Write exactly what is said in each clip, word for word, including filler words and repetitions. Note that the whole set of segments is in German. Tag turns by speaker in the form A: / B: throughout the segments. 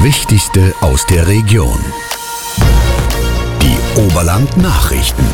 A: Wichtigste aus der Region. Die Oberland-Nachrichten.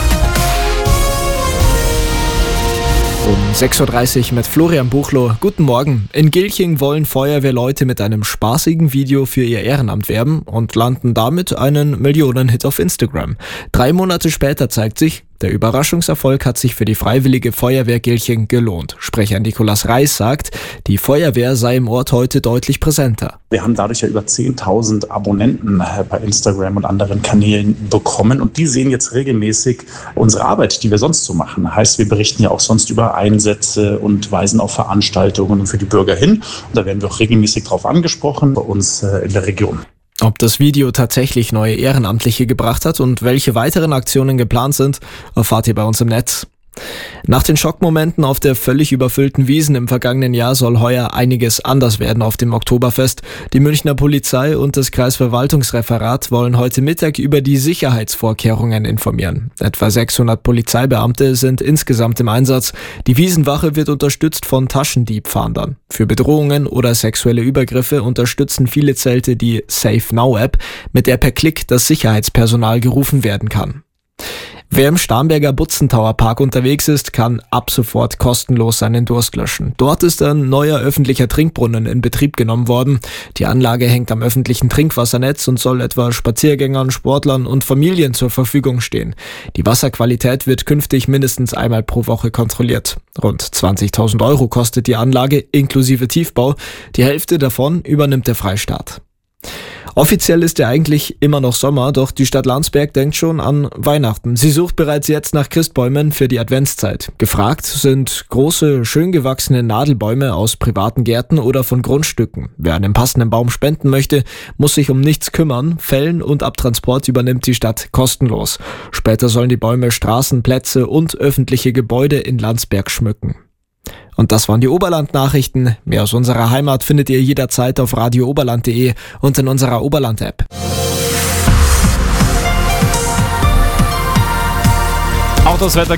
B: Um sechs Uhr dreißig mit Florian Buchloh. Guten Morgen. In Gilching wollen Feuerwehrleute mit einem spaßigen Video für ihr Ehrenamt werben und landen damit einen Millionenhit auf Instagram. Drei Monate später zeigt sich, der Überraschungserfolg hat sich für die Freiwillige Feuerwehr Gilching gelohnt. Sprecher Nikolaus Reis sagt, die Feuerwehr sei im Ort heute deutlich präsenter.
C: Wir haben dadurch ja über zehntausend Abonnenten bei Instagram und anderen Kanälen bekommen und die sehen jetzt regelmäßig unsere Arbeit, die wir sonst so machen. Heißt, wir berichten ja auch sonst über Einsätze und weisen auf Veranstaltungen für die Bürger hin. Und da werden wir auch regelmäßig drauf angesprochen bei uns in der Region.
B: Ob das Video tatsächlich neue Ehrenamtliche gebracht hat und welche weiteren Aktionen geplant sind, erfahrt ihr bei uns im Netz. Nach den Schockmomenten auf der völlig überfüllten Wiesn im vergangenen Jahr soll heuer einiges anders werden auf dem Oktoberfest. Die Münchner Polizei und das Kreisverwaltungsreferat wollen heute Mittag über die Sicherheitsvorkehrungen informieren. Etwa sechshundert Polizeibeamte sind insgesamt im Einsatz. Die Wiesenwache wird unterstützt von Taschendiebfahndern. Für Bedrohungen oder sexuelle Übergriffe unterstützen viele Zelte die Safe Now App, mit der per Klick das Sicherheitspersonal gerufen werden kann. Wer im Starnberger Butzentauer Park unterwegs ist, kann ab sofort kostenlos seinen Durst löschen. Dort ist ein neuer öffentlicher Trinkbrunnen in Betrieb genommen worden. Die Anlage hängt am öffentlichen Trinkwassernetz und soll etwa Spaziergängern, Sportlern und Familien zur Verfügung stehen. Die Wasserqualität wird künftig mindestens einmal pro Woche kontrolliert. Rund zwanzigtausend Euro kostet die Anlage inklusive Tiefbau. Die Hälfte davon übernimmt der Freistaat. Offiziell ist ja eigentlich immer noch Sommer, doch die Stadt Landsberg denkt schon an Weihnachten. Sie sucht bereits jetzt nach Christbäumen für die Adventszeit. Gefragt sind große, schön gewachsene Nadelbäume aus privaten Gärten oder von Grundstücken. Wer einen passenden Baum spenden möchte, muss sich um nichts kümmern. Fällen und Abtransport übernimmt die Stadt kostenlos. Später sollen die Bäume Straßen, Plätze und öffentliche Gebäude in Landsberg schmücken. Und das waren die Oberland-Nachrichten. Mehr aus unserer Heimat findet ihr jederzeit auf radio oberland punkt de und in unserer Oberland-App.
D: Auch das Wetter